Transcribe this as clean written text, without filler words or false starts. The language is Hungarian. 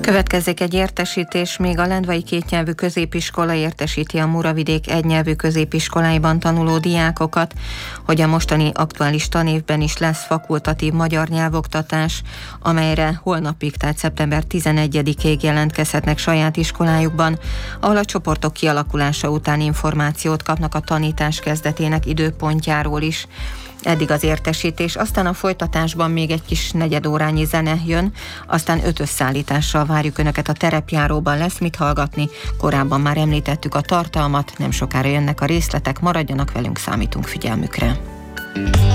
Következzék egy értesítés, még a lendvai kétnyelvű középiskola értesíti a Muravidék egynyelvű középiskoláiban tanuló diákokat, hogy a mostani aktuális tanévben is lesz fakultatív magyar nyelvoktatás, amelyre holnapig, tehát szeptember 11-ig jelentkezhetnek saját iskolájukban, ahol a csoportok kialakulása után információt kapnak a tanítás kezdetének időpontjáról is. Eddig az értesítés, aztán a folytatásban még egy kis negyedórányi zene jön, aztán 5 összeállítással várjuk Önöket a terepjáróban, lesz mit hallgatni, korábban már említettük a tartalmat, nem sokára jönnek a részletek, maradjanak velünk, számítunk figyelmükre.